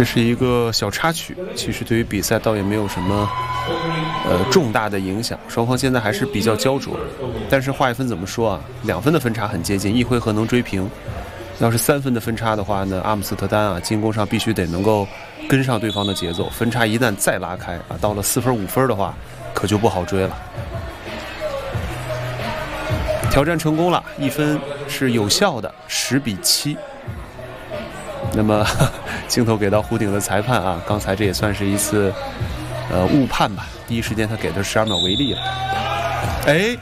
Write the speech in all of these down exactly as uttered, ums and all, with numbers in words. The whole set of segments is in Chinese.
这是一个小插曲，其实对于比赛倒也没有什么呃重大的影响。双方现在还是比较焦灼，但是话一分怎么说啊？两分的分差很接近，一回合能追平。要是三分的分差的话呢，阿姆斯特丹啊，进攻上必须得能够跟上对方的节奏。分差一旦再拉开啊，到了四分五分的话，可就不好追了。挑战成功了，一分是有效的，十比七。那么镜头给到弧顶的裁判啊，刚才这也算是一次呃误判吧。第一时间他给的十二秒违例了。哎，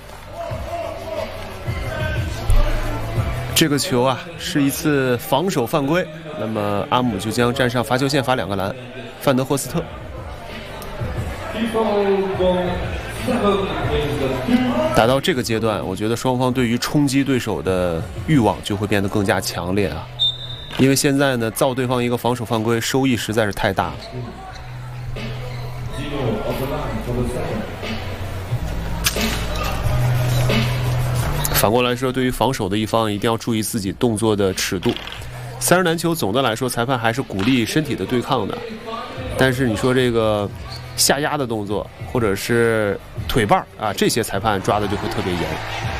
这个球啊是一次防守犯规，那么阿姆就将站上罚球线罚两个篮。范德霍斯特。打到这个阶段，我觉得双方对于冲击对手的欲望就会变得更加强烈啊。因为现在呢，造对方一个防守犯规，收益实在是太大了。反过来说，对于防守的一方，一定要注意自己动作的尺度。三人篮球总的来说，裁判还是鼓励身体的对抗的，但是你说这个下压的动作，或者是腿绊啊，这些裁判抓的就会特别严。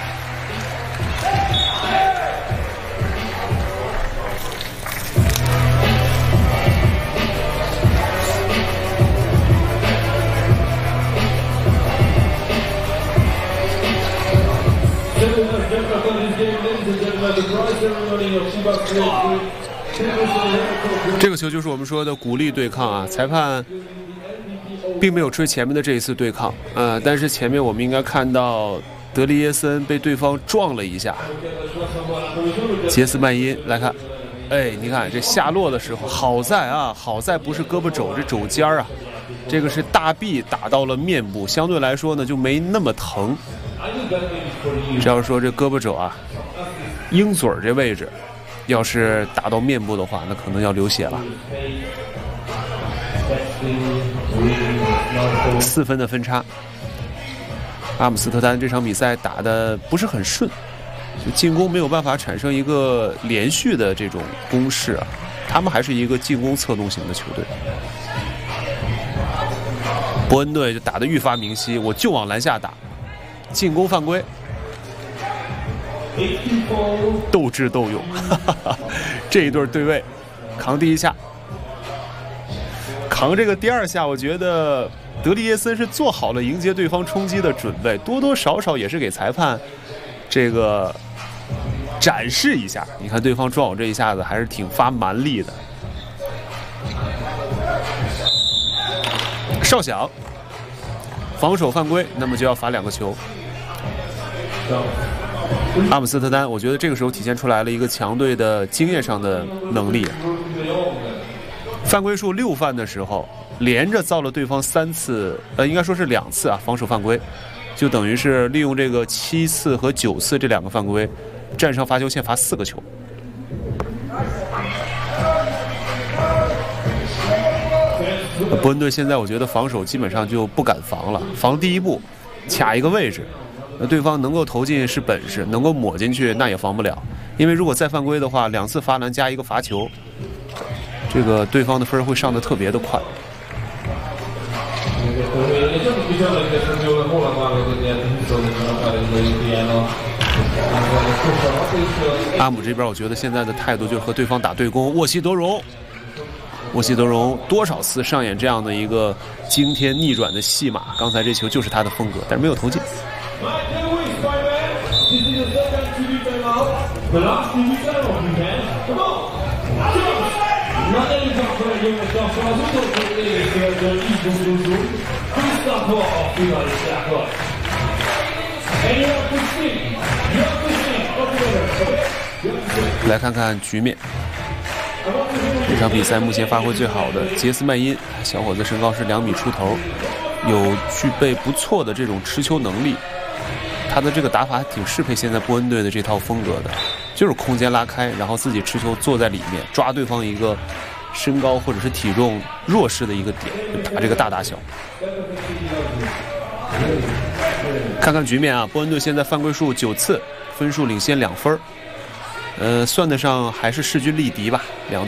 这个球就是我们说的鼓励对抗啊，裁判并没有吹前面的这一次对抗，呃，但是前面我们应该看到德里耶森被对方撞了一下。杰斯曼因来看，哎，你看这下落的时候，好在啊，好在不是胳膊肘，这肘尖啊，这个是大臂打到了面部，相对来说呢就没那么疼。只要说这胳膊肘啊，鹰嘴这位置，要是打到面部的话，那可能要流血了。四分的分差，阿姆斯特丹这场比赛打得不是很顺，就进攻没有办法产生一个连续的这种攻势啊，他们还是一个进攻策动型的球队。伯恩队就打得愈发明晰，我就往篮下打，进攻犯规，斗智斗勇，哈哈，这一对对位，扛第一下。扛这个第二下，我觉得德里耶森是做好了迎接对方冲击的准备，多多少少也是给裁判这个展示一下。你看对方撞我这一下子还是挺发蛮力的。哨响，防守犯规，那么就要罚两个球。阿姆斯特丹，我觉得这个时候体现出来了一个强队的经验上的能力。犯规数六犯的时候，连着造了对方三次，呃，应该说是两次啊，防守犯规，就等于是利用这个七次和九次这两个犯规，站上罚球线罚四个球。伯恩队现在我觉得防守基本上就不敢防了，防第一步，卡一个位置，那对方能够投进是本事，能够抹进去那也防不了，因为如果再犯规的话，两次罚篮加一个罚球。这个对方的分会上得特别的快。阿姆这边我觉得现在的态度就是和对方打对攻，沃西德容，沃西德容多少次上演这样的一个惊天逆转的戏码，刚才这球就是他的风格，但是没有投进。来看看局面，这场比赛目前发挥最好的杰斯曼因，小伙子身高是两米出头，有具备不错的这种持球能力，他的这个打法挺适配现在波恩队的这套风格的，就是空间拉开，然后自己持球坐在里面，抓对方一个身高或者是体重弱势的一个点，就打这个大大小。看看局面啊，波恩队现在犯规数九次，分数领先两分，呃，算得上还是势均力敌吧，两。